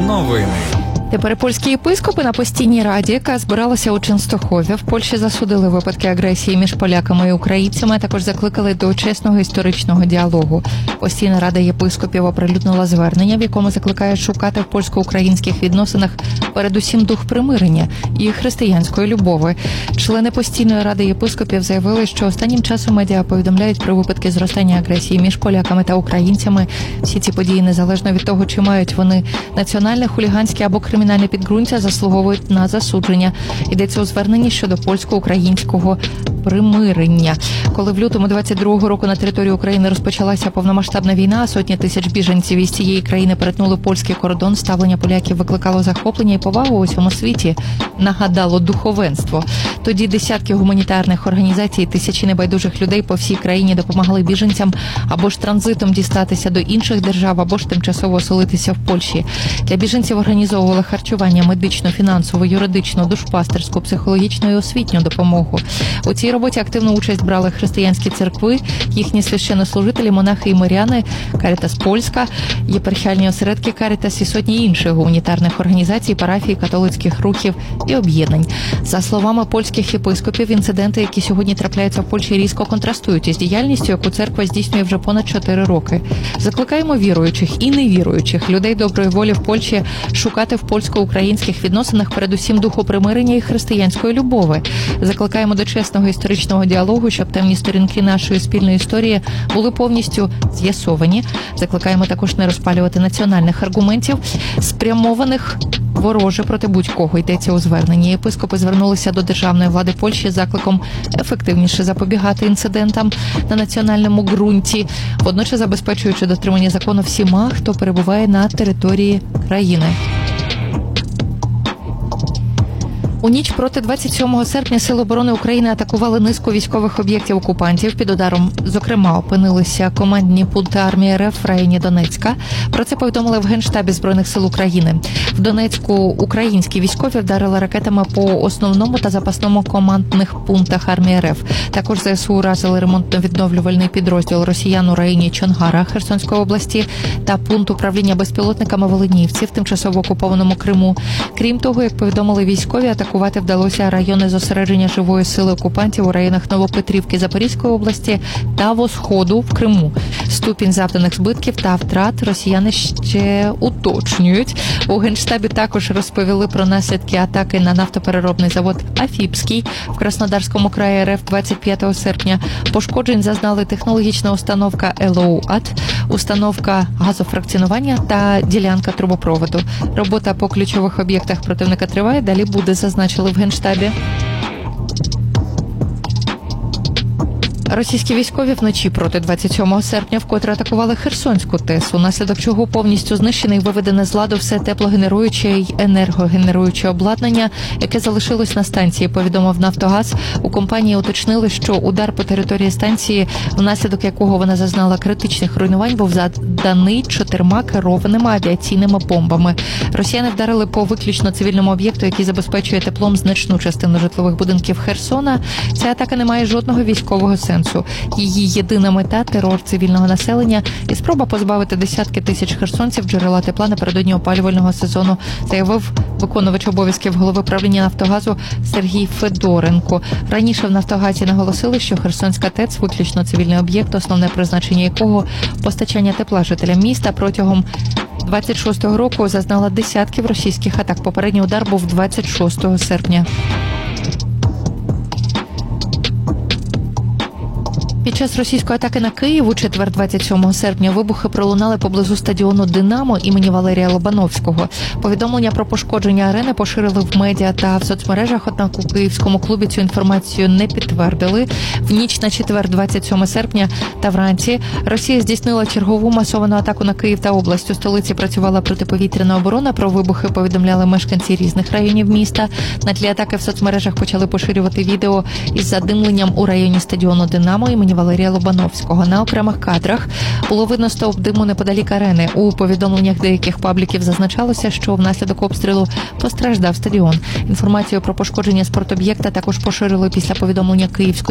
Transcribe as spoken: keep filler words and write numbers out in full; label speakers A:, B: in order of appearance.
A: Новини.
B: Тепер польські єпископи на постійній раді, яка збиралася у Ченстохові, в Польщі засудили випадки агресії між поляками і українцями, а також закликали до чесного історичного діалогу. Постійна рада єпископів оприлюднила звернення, в якому закликає шукати в польсько-українських відносинах передусім дух примирення і християнської любові. Члени постійної ради єпископів заявили, що останнім часом медіа повідомляють про випадки зростання агресії між поляками та українцями. Всі ці події, незалежно від того, чи мають вони національне, хуліганське або кримінальне підґрунтя, заслуговують на засудження. Йдеться у зверненні щодо польсько-українського примирення. Коли в лютому двадцять другого року на території України розпочалася повномасштабна війна, а сотні тисяч біженців із цієї країни перетнули польський кордон, ставлення поляків викликало захоплення і повагу у всьому світі, нагадало духовенство. Тоді десятки гуманітарних організацій, тисячі небайдужих людей по всій країні допомагали біженцям або ж транзитом дістатися до інших держав, або ж тимчасово оселитися в Польщі. Для біженців організовували харчування, медичну, фінансову, юридичну, душпастерську, психологічну і освітню допомогу. У цій роботі активну участь брали християнські церкви, їхні священнослужителі, монахи і миряни, Карітас Польська, єпархіальні осередки Карітас і сотні інших гуманітарних організацій, парафій, католицьких рухів і об'єднань. За словами польських єпископів, інциденти, які сьогодні трапляються в Польщі, різко контрастують із діяльністю, яку церква здійснює вже понад чотири роки. Закликаємо віруючих і невіруючих людей доброї волі в Польщі шукати в польсько-українських відносинах передусім духу примирення і християнської любові. Закликаємо до чесного історичного діалогу, щоб темні сторінки нашої спільної історії були повністю з'ясовані. Закликаємо також не розпалювати національних аргументів, спрямованих вороже проти будь-кого, йдеться у зверненні. Єпископи звернулися до державної влади Польщі з закликом ефективніше запобігати інцидентам на національному ґрунті, водночас забезпечуючи дотримання закону всіма, хто перебуває на території країни. У ніч проти двадцять сьомого серпня Сили оборони України атакували низку військових об'єктів окупантів. Під ударом, зокрема, опинилися командні пункти армії РФ в районі Донецька. Про це повідомили в Генштабі Збройних сил України. В Донецьку українські військові вдарили ракетами по основному та запасному командних пунктах армії РФ. Також ЗСУ уразили ремонтно-відновлювальний підрозділ росіян у районі Чонгара Херсонської області та пункт управління безпілотниками в Оленівці в тимчасово окупованому Криму. Крім того, як повідомили військові, атакувати вдалося райони зосередження живої сили окупантів у районах Новопетрівки Запорізької області та Восходу в Криму. Ступінь завданих збитків та втрат росіяни ще уточнюють. У Генштабі також розповіли про наслідки атаки на нафтопереробний завод Афіпський в Краснодарському краї РФ двадцять п'ятого серпня. Пошкоджень зазнали технологічна установка ЕЛОУАТ, установка газофракціонування та ділянка трубопроводу. Робота по ключових об'єктах противника триває, далі буде, зазначили в Генштабі. Російські військові вночі проти двадцять сьомого серпня вкотре атакували Херсонську ТЕС, унаслідок чого повністю знищене і виведене з ладу все теплогенеруюче й енергогенеруюче обладнання, яке залишилось на станції, повідомив «Нафтогаз». У компанії уточнили, що удар по території станції, внаслідок якого вона зазнала критичних руйнувань, був завданий чотирма керованими авіаційними бомбами. Росіяни вдарили по виключно цивільному об'єкту, який забезпечує теплом значну частину житлових будинків Херсона. Ця атака не має жодного військового сенсу. Її єдина мета – терор цивільного населення і спроба позбавити десятки тисяч херсонців джерела тепла напередодні опалювального сезону, заявив виконувач обов'язків голови правління «Нафтогазу» Сергій Федоренко. Раніше в «Нафтогазі» наголосили, що Херсонська ТЕЦ – виключно цивільний об'єкт, основне призначення якого – постачання тепла жителям міста. Протягом двадцять шостого року зазнала десятків російських атак. Попередній удар був двадцять шостого серпня. Під час російської атаки на Київ у четвер двадцять сьомого серпня вибухи пролунали поблизу стадіону «Динамо» імені Валерія Лобановського. Повідомлення про пошкодження арени поширили в медіа та в соцмережах, однак у київському клубі цю інформацію не підтвердили. В ніч на четвер двадцять сьомого серпня та вранці Росія здійснила чергову масовану атаку на Київ та область. У столиці працювала протиповітряна оборона. Про вибухи повідомляли мешканці різних районів міста. На тлі атаки в соцмережах почали поширювати відео із задимленням у районі стадіону «Динамо» імені Валерія Лобановського. На окремих кадрах було видно стовп диму неподалік арени. У повідомленнях деяких пабліків зазначалося, що внаслідок обстрілу постраждав стадіон. Інформацію про пошкодження спортоб'єкта також поширили після повідомлення Київської